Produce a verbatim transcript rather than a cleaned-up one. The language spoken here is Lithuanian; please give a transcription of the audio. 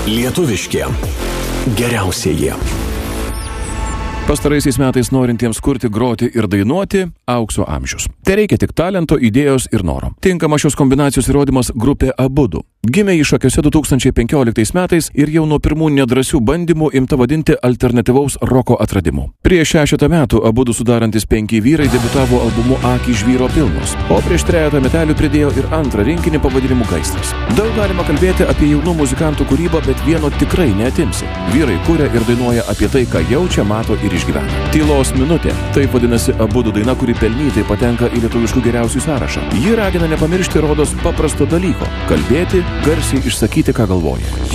Lietuviški geriausieji. Pastaraisiais metais norintiems kurti, groti ir dainuoti – aukso amžius. Tai reikia tik talento, idėjos ir noro. Tinkama šios kombinacijos įrodymas grupė Abudu. Gimė į Šakiuose du tūkstančiai penkioliktais metais ir jau nuo pirmų nedrąsių bandymų imta vadinti alternatyvaus roko atradimu. Prieš šešetą metų Abudu sudarantis penki vyrai debiutavo albumu Akys žvyro pilnos, o prieš trejetą metelių pridėjo ir antrą rinkinį pavadinimu Gaisras. Daug galima kalbėti apie jaunų muzikantų kūrybą, bet vieno tikrai neatimsi. Vyrai kuria ir dainuoja apie tai, ką jaučia, mato ir išgyvena. Tylos minutė – taip vadinasi Abudu daina, kuri pelnytai patenka į lietuviškų geriausių sąrašą. Ji ragina nepamiršti rodos paprasto dalyko – kalbėti, garsiai išsakyti, ką galvoja.